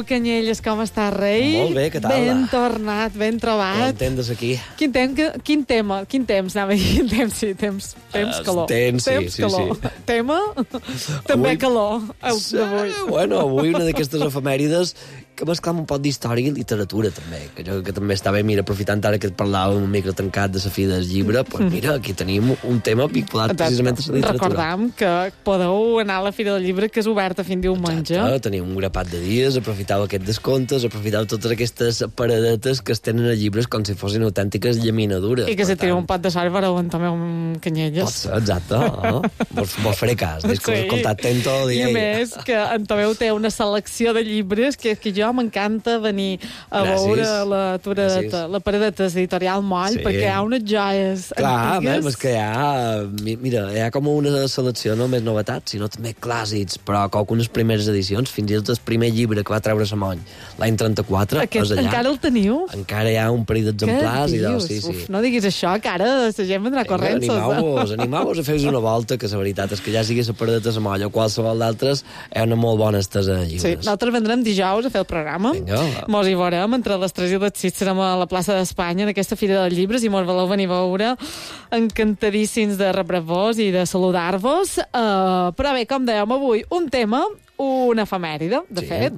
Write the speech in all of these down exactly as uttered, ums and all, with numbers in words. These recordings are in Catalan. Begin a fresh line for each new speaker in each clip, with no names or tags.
Canyelles, com està, rei?
Molt bé, què tal?
Ben tornat, ben trobat.
Entendes aquí.
Quin, tem, quin tema? Quin temps? Anava a dir temps, sí, temps, temps
Uh,
calor.
temps, sí,
temps,
sí,
calor.
sí.
Tema? També
Avui-
calor. Au,
Sí,
d'avui.
bueno, avui una d'aquestes efemèrides que mesclam un poc d'història i literatura, també. Que jo que també estava, mira, aprofitant ara que et parlàvem un micro tancat de la fi del llibre, pues mira, aquí tenim un tema vinculat precisament a la literatura.
Recordam que podeu anar a la Fira del Llibre, que és oberta fins diumenge.
Exacte, teniu un grapat de dies, aprofitau aquests descomptes, aprofitau totes aquestes paradetes que es tenen a llibres com si fossin autèntiques llaminadures.
I que se
Per
tira
tant,
un pot de sal per aguantar un
Pot
Canyelles.
ser, exacte. No? Vols, vols faré cas, dius que
Sí.
us escoltat atento.
I a
Ei.
més, que en Tomeu té una selecció de llibres que, que jo m'encanta venir a
Gràcies.
veure la, turadeta,
Gràcies.
la paradeta editorial Moll,
Sí.
perquè hi ha unes joies
Clar,
antigues.
mem, és que hi ha, mi- mira, hi ha com una selecció no més novetats, sinó també clàssics, però com algunes primeres edicions, fins i tot el primer llibre que va treure Samony l'any trenta-quatre,
Aquest,
és allà.
encara el teniu?
Encara hi ha un parell d'exemplars.
Què
I de,
dius?
sí, sí.
Uf, no diguis això, que ara la gent vendrà corrents.
Animau-vos, animau-vos a fer-vos una volta, que la veritat és que ja sigui la paradeta de Samolla o qualsevol d'altres, és una molt bona estesa de
Sí,
llibres.
nosaltres vendrem dijous a fer el programa.
Vinga.
Mos hi veurem, entre les tres i les sis serem a la plaça d'Espanya en aquesta Fira dels Llibres i mos voleu venir a veure, encantadíssims de rebre-vos i de saludar-vos. Uh, però bé, com dèiem avui, un tema, una efemèride, de
Sí.
fet,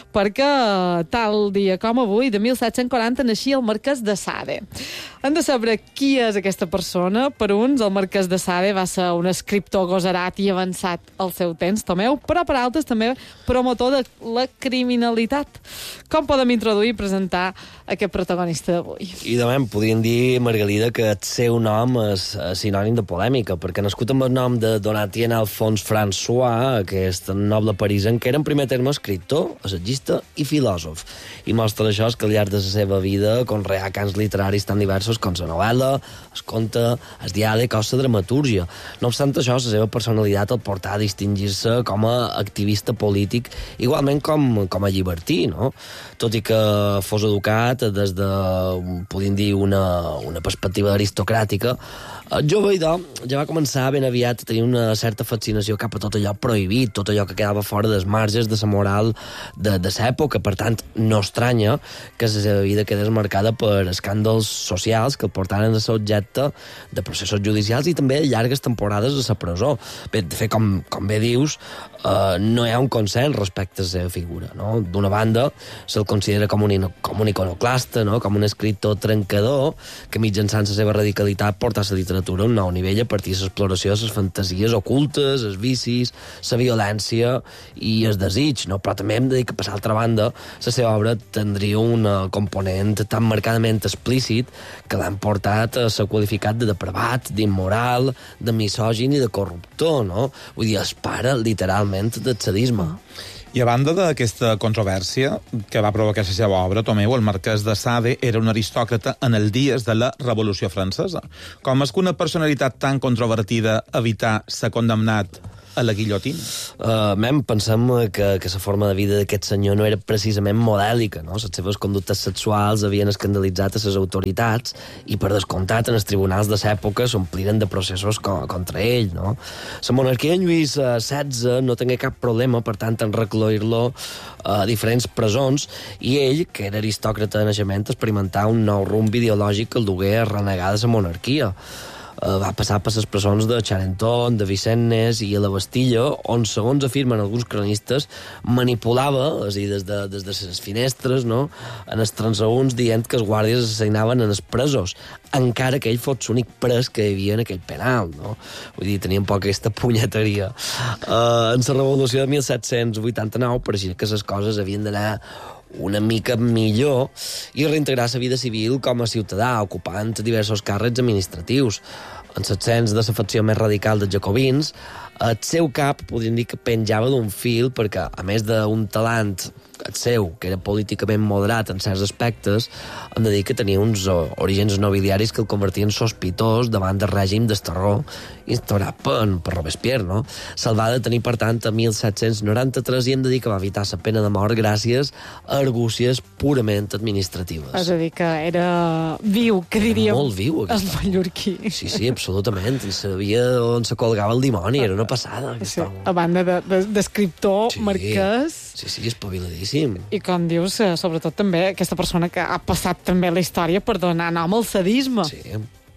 perquè tal dia com avui, de mil set-cents quaranta, naixia el Marquès de Sade. Hem de saber qui és aquesta persona. Per uns, el Marquès de Sade va ser un escriptor gosarat i avançat al seu temps, Tomeu, però per altres també promotor de la criminalitat. Com podem introduir i presentar aquest protagonista d'avui?
I de moment podríem dir, Margalida, que el seu nom és, és sinònim de polèmica, perquè nascut amb el nom de Donatien Alphonse François, aquest noble parisenc, que era en primer terme escriptor, assagista i filòsof. I mostra això és que al llarg de la seva vida conreà cants literaris tan diversos com la novel·la, el conte, el diàleg o la dramatúrgia. No obstant això, la seva personalitat el portà a distingir-se com a activista polític, igualment com, com a llibertí, no? Tot i que fos educat des de, podríem dir, una, una perspectiva aristocràtica, el jove idò ja va començar ben aviat a tenir una certa fascinació cap a tot allò prohibit, tot allò que quedava fora dels marges de la moral de, de l'època. Per tant, no estranya que la seva vida quedés marcada per escàndols socials que el portaren a ser objecte de processos judicials i també llargues temporades a la presó. Bé, de fet, com, com bé dius, eh, no hi ha un consens respecte a la seva figura, no? D'una banda, se'l considera com un, com un iconoclasta, no? Com un escriptor trencador que mitjançant la seva radicalitat porta a la literatura a un nou nivell a partir de l'exploració de les fantasies ocultes, els vicis, la violència i el desig, no? Però també hem de dir que, per l'altra banda, la seva obra tindria un component tan marcadament explícit que l'han portat a ser qualificat de depravat, d'immoral, de misògin i de corruptor, no? Vull dir, es para literalment del sadisme.
I a banda d'aquesta controvèrsia que va provocar la seva obra, Tomeu, el Marquès de Sade era un aristòcrata en els dies de la Revolució Francesa. Com és que una personalitat tan controvertida evità ser condemnat a la guillotina?
Uh, mem, pensem que, que la forma de vida d'aquest senyor no era precisament modèlica, no? Les seves conductes sexuals havien escandalitzat a les autoritats i, per descomptat, en els tribunals de l'època s'ompliren de processos co contra ell, no? La monarquia en Lluís setze no tingué cap problema, per tant, en recloir-lo a diferents presons, i ell, que era aristòcrata de naixement, experimentà un nou rumb ideològic que el dugué a renegar de la monarquia. Uh, va passar per les presons de Charenton, de Vincennes i a la Bastilla, on, segons afirmen alguns cronistes, manipulava, és a dir, des de, des de les finestres, no?, en els transeünts, dient que els guàrdies assassinaven en els presos, encara que ell fos l'únic pres que hi havia en aquell penal, no? Vull dir, tenia un poc aquesta punyeteria. Uh, en la revolució de mil set-cents vuitanta-nou pareixia que les coses havien d'anar una mica millor i reintegrar la vida civil com a ciutadà, ocupant diversos càrrecs administratius. En l'ascens de la facció més radical dels jacobins, el seu cap podríem dir que penjava d'un fil perquè, a més d'un talant el seu, que era políticament moderat en certs aspectes, hem de dir que tenia uns orígens nobiliaris que el convertien sospitós davant del règim d'esterror instaurat per, per Robespierre, no? Se'l va detenir, per tant, a mil set-cents noranta-tres i hem de dir que va evitar la pena de mort gràcies a argúcies purament administratives.
És a dir, que era viu, que diríem
Molt viu,
el
aquest home.
mallorquí.
Sí, sí, absolutament. Sabia on se colgava el dimoni. Era una una passada, aquest
sí,
home.
a banda d'escriptor, de, de,
Sí.
marquès...
Sí, sí, espaviladíssim.
I com dius, eh, sobretot també aquesta persona que ha passat també la història per donar nom al sadisme.
Sí.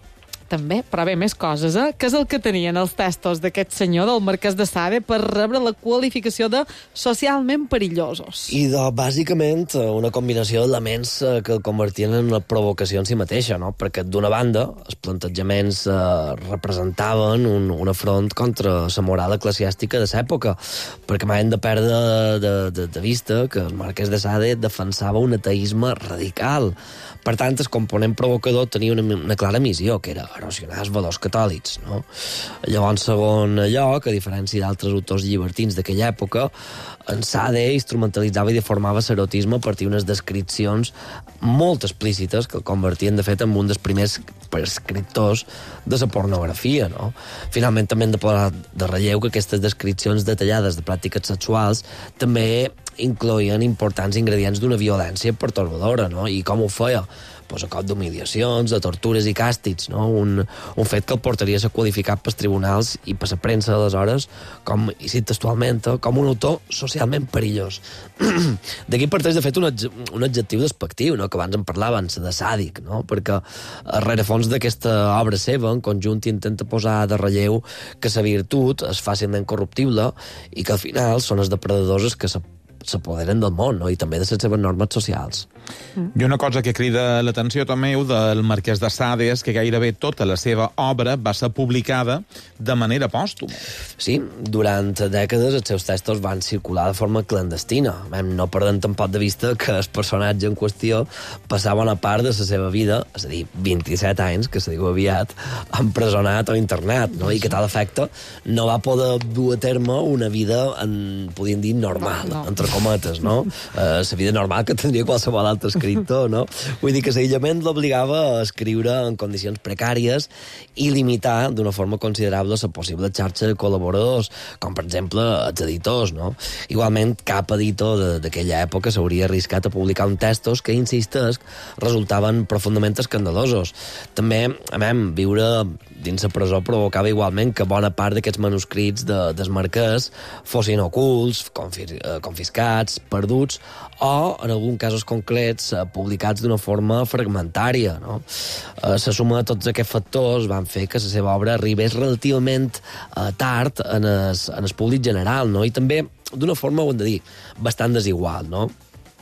També, però bé, més coses, eh? Què és el que tenien els testos d'aquest senyor, del Marquès de Sade, per rebre la qualificació de socialment perillosos?
I, de, bàsicament, una combinació d'elements eh, que el convertien en una provocació en si mateixa, no? Perquè, d'una banda, els plantejaments eh, representaven un, un afront contra la moral eclesiàstica de l'època, perquè mai hem de perdre de, de, de vista que el Marquès de Sade defensava un ateisme radical. Per tant, el component provocador tenia una, una clara missió, que era erosionar els valors catòlics, no? Llavors, segon lloc, a diferència d'altres autors llibertins d'aquella època, en Sade instrumentalitzava i deformava l'erotisme a partir d'unes descripcions molt explícites que el convertien, de fet, en un dels primers prescriptors de la pornografia, no? Finalment, també hem de posar de relleu que aquestes descripcions detallades de pràctiques sexuals també incloïen importants ingredients d'una violència pertorbadora, no? I com ho feia? Pues a cop d'humiliacions, de tortures i càstigs, no? Un, un fet que el portaria a ser qualificat pels tribunals i per la premsa d'aleshores, com, i cito textualment, com un autor socialment perillós. D'aquí parteix, de fet, un, adje, un adjectiu despectiu, no? Que abans en parlaven, de sàdic, no? Perquè a rerefons d'aquesta obra seva, en conjunt, intenta posar de relleu que la virtut és fàcilment corruptible i que al final són els depredadors els que se s'apoderen del món, no? I també de les seves normes socials.
Mm. I una cosa que crida l'atenció, Tomeu, del Marquès de Sade és que gairebé tota la seva obra va ser publicada de manera pòstuma.
Sí, durant dècades els seus textos van circular de forma clandestina. No perdem tampoc de vista que el personatge en qüestió passava una part de la seva vida, és a dir, vint-i-set anys, que se diu aviat, empresonat o internat, no? I que tal efecte no va poder dur a terme una vida, en, podríem dir, normal, no, no. entre cometes, no? La uh, vida normal que tindria qualsevol altre escriptor, no? Vull dir que l'aïllament l'obligava a escriure en condicions precàries i limitar d'una forma considerable la possible xarxa de col·laboradors, com per exemple els editors, no? Igualment, cap editor d'aquella època s'hauria arriscat a publicar uns textos que, insistesc, resultaven profundament escandalosos. També, a més, viure dins la presó provocava igualment que bona part d'aquests manuscrits de, del Marquès fossin ocults, confis, confiscats, perduts, o, en alguns casos concrets, publicats d'una forma fragmentària, no? La suma de tots aquests factors van fer que la seva obra arribés relativament eh, tard en el, en el públic general, no? I també, d'una forma, ho hem de dir, bastant desigual, no?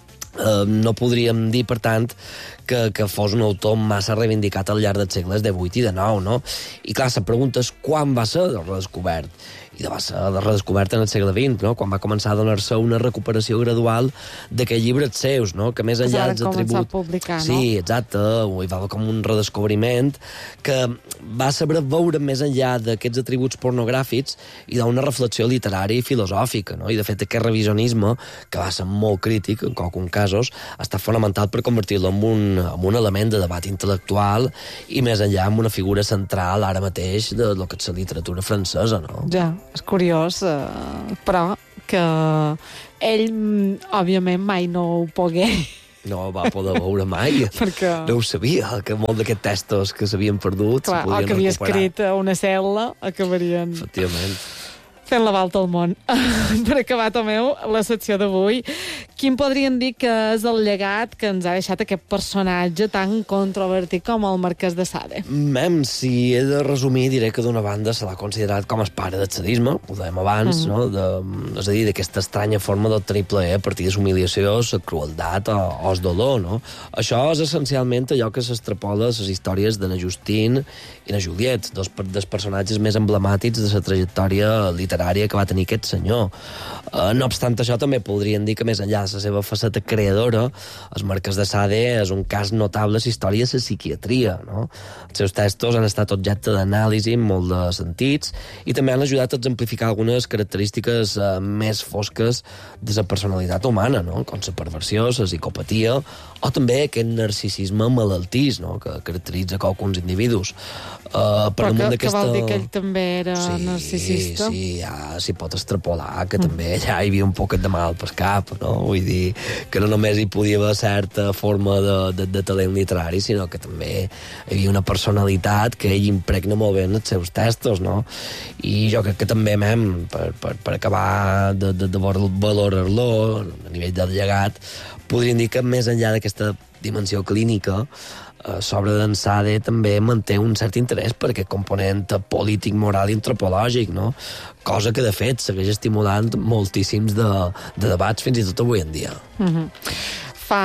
Uh, no podríem dir, per tant, que, que fos un autor massa reivindicat al llarg dels segles divuit i dinou, no? I clar, la pregunta és quan va ser redescobert? I va ser redescobert en el segle vint, no? Quan va començar a donar-se una recuperació gradual d'aquells llibres seus, no? Que més enllà dels atributs...
Publicar, no?
Sí, exacte, hi va haver com un redescobriment que va saber veure més enllà d'aquests atributs pornogràfics i d'una reflexió literària i filosòfica, no? I de fet aquest revisionisme, que va ser molt crític en alguns casos, ha estat fonamental per convertir-lo en un, en un element de debat intel·lectual i més enllà en una figura central ara mateix de lo que és la literatura francesa, no?
Ja, és curiós, eh, però que ell, òbviament, mai no ho pogué.
No va poder veure mai.
Perquè...
No ho sabia, que molts d'aquests textos que s'havien perdut
clar,
se podien recuperar.
O que havia escrit a una cel·la acabarien...
Efectivament.
Fent la volta al món. Per acabar, Tomeu, la secció d'avui, quin podríem dir que és el llegat que ens ha deixat aquest personatge tan controvertit com el Marquès de Sade?
Mem, si he de resumir, diré que d'una banda se l'ha considerat com el pare del sadisme, ho dèiem abans, mm. no? De, és a dir, d'aquesta estranya forma d'obtenir plaer a partir de l'humiliació, la crueltat o, o el dolor, no? Això és essencialment allò que s'extrapola a les històries de na Justine i na Juliette, dos dels personatges més emblemàtics de la trajectòria literària que va tenir aquest senyor. Uh, no obstant això, també podrien dir que més enllà de la seva faceta creadora, el Marquès de Sade és un cas notable a la història de la psiquiatria, no? Els seus textos han estat objecte d'anàlisi en molt de sentits i també han ajudat a exemplificar algunes característiques uh, més fosques de la personalitat humana, no? Com la perversió, la psicopatia o també aquest narcisisme malaltís, no? Que caracteritza alguns individus. Uh, per
Però que,
aquesta...
que vol dir que ell també era
sí,
narcisista?
Sí, ja s'hi pot extrapolar que mm. també ja hi havia un poquet de mal pel cap, no? Vull dir que no només hi podia haver certa forma de, de, de talent literari, sinó que també hi havia una personalitat que ell impregna molt bé en els seus textos, no? I jo crec que també, mem, per, per, per acabar de, de, de valorar-lo a nivell del llegat, podríem dir que més enllà d'aquesta dimensió clínica, eh, l'obra d'en Sade també manté un cert interès per aquest component polític, moral i antropològic, no? Cosa que, de fet, segueix estimulant moltíssims de, de debats fins i tot avui en dia.
Mm-hmm. Fa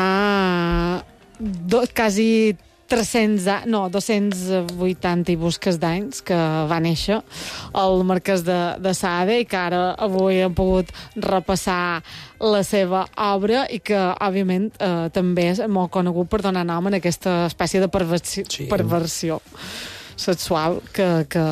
do, quasi tres-cents, no, dos-cents vuitanta i busques d'anys que va néixer el Marquès de, de Sade i que ara avui hem pogut repassar la seva obra i que, òbviament, eh, també és molt conegut per donar nom a aquesta espècie de perversi sí. perversió sexual que, que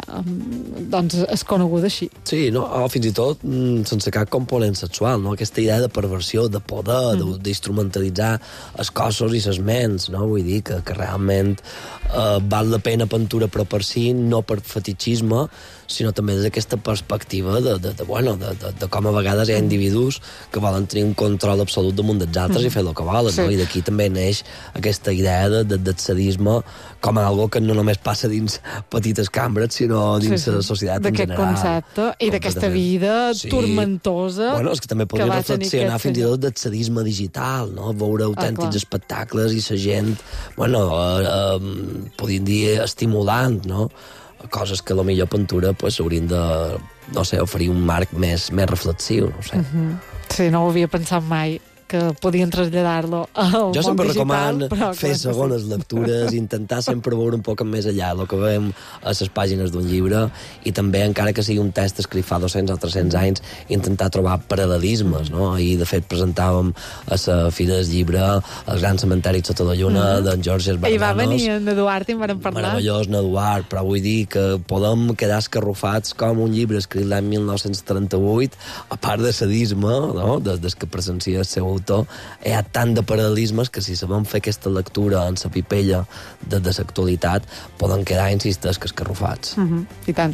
doncs és conegut així.
Sí, no? O fins i tot sense cap component sexual, no? Aquesta idea de perversió, de poder, mm. d'instrumentalitzar els cossos i les ments, no? Vull dir que, que realment eh, val la pena pintura però per si, no per fetichisme, sinó també des d'aquesta perspectiva de, de, de, bueno, de, de, de com a vegades hi ha individus que volen tenir un control absolut damunt dels altres mm. i fer el que volen, sí. no? I d'aquí també neix aquesta idea de, de, del sadisme com a algo que no només passa dins petites cambres, sinó dins sí, sí. la societat en general.
D'aquest concepte i d'aquesta vida sí. turmentosa.
Bueno, és que també podria que reflexionar fins i tot del sadisme digital, no? Veure autèntics ah, espectacles i la gent, bueno, eh, eh, podríem dir estimulant, no? Coses que a la millor pintura pues, haurien de, no sé, oferir un marc més, més reflexiu, no sé.
Uh-huh. Sí, no ho havia pensat mai, que podien traslladar-lo al món digital.
Jo sempre recomano fer
clar,
segones
sí.
lectures, intentar sempre veure un poc més enllà del que veiem a les pàgines d'un llibre i també, encara que sigui un text escrit fa dos-cents o tres-cents anys, intentar trobar paral·lelismes, no? Ahir, de fet, presentàvem a la Fira del Llibre el Gran Cementeri sota la Lluna mm-hmm. d'en Georges Bernanos.
I va venir en Eduard i en vam parlar.
Meravellós, en Eduard, però vull dir que podem quedar escarrufats com un llibre escrit l'any mil nou-cents trenta-vuit, a part de sadisme, no? Des, des que presencia el seu autor, hi ha tant de paral·lelismes que si sabem fer aquesta lectura en la pipella de, de l'actualitat, poden quedar, insistes, que escarrufats.
Uh-huh. I tant.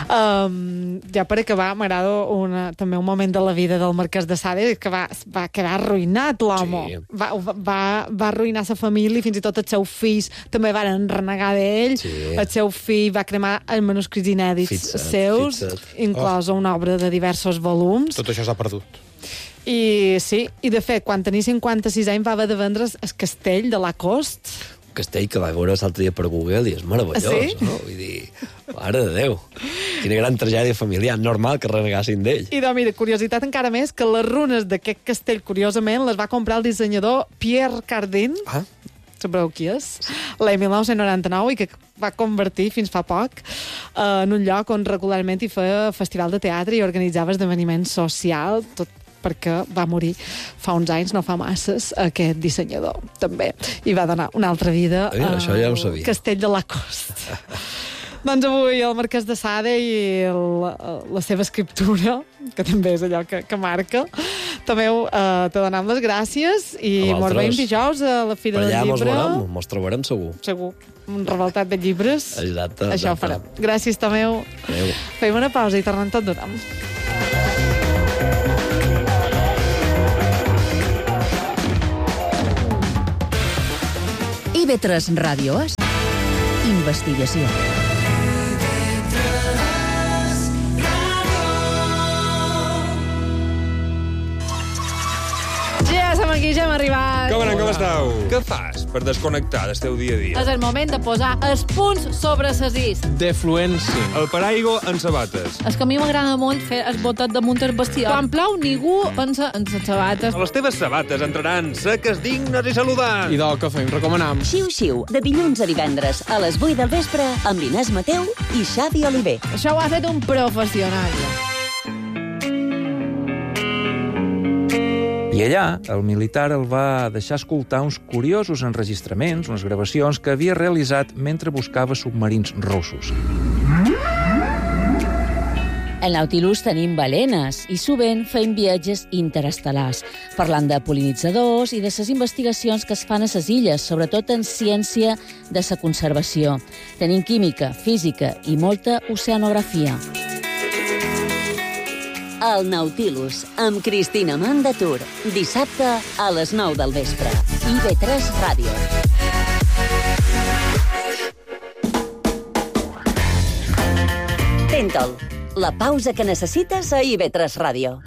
Um, ja per acabar, m'agrada una, també un moment de la vida del Marquès de Sade que va, va quedar arruïnat, l'home. Sí. Va, va, va arruïnar sa família, fins i tot els seus fills també van renegar d'ell. Sí. El seu fill va cremar els manuscrits inèdits fixa't, seus, fixa't. Inclosa oh. una obra de diversos volums.
Tot això s'ha perdut.
I sí, i de fet, quan tenia cinquanta-sis anys va haver de vendre's el castell de Lacoste.
Un castell que va veure l'altre dia per Google i és meravellós, sí? No? Vull dir, mare de Déu, quina gran tragèdia familiar, normal que renegassin d'ell.
I doncs, mira, curiositat encara més, que les runes d'aquest castell, curiosament, les va comprar el dissenyador Pierre Cardin. Ah? Sabreu qui és? L'any mil nou-cents noranta-nou i que va convertir fins fa poc eh, en un lloc on regularment hi feia festival de teatre i organitzava esdeveniments socials, tot perquè va morir fa uns anys, no fa masses, aquest dissenyador, també. I va donar una altra vida
eh, això ja ho sabia.
Al castell de Lacoste. Doncs avui el Marquès de Sade i el, la seva escriptura, que també és allò que, que marca, també eh, te donem les gràcies i mos veiem dijous a la Fira del Llibre.
Per allà mos, mos trobarem segur.
Segur. Un revoltat de llibres.
Exacte.
Això ho farem. Gràcies, Tomeu.
Adéu.
Fem una pausa i tornem tot d'una.
I ve tres Ràdio és investigació.
Ja som aquí, ja hem arribat.
Com anem, com esteu? Què fas per desconnectar del teu dia a dia?
És el moment de posar els punts sobre ses is.
Defluència. El paraigua en sabates.
És que a mi m'agrada molt fer el botet damunt el vestido. Quan plou, ningú pensa en les sabates.
Les teves sabates entraran seques, dignes i saludants.
I del que fem, recomanam.
Xiu-xiu, de dilluns a divendres, a les vuit del vespre, amb Inés Mateu i Xavi Oliver.
Això ho ha fet un professional.
I allà, el militar el va deixar escoltar uns curiosos enregistraments, unes gravacions que havia realitzat mentre buscava submarins russos.
Al Nautilus tenim balenes i sovint fem viatges interestel·lars, parlant de pol·linitzadors i de les investigacions que es fan a les illes, sobretot en ciència de la conservació. Tenim química, física i molta oceanografia.
El Nautilus, amb Cristina Mandatur. Dissabte a les nou del vespre. I ve tres Ràdio. Tentol, la pausa que necessites a I V tres Ràdio.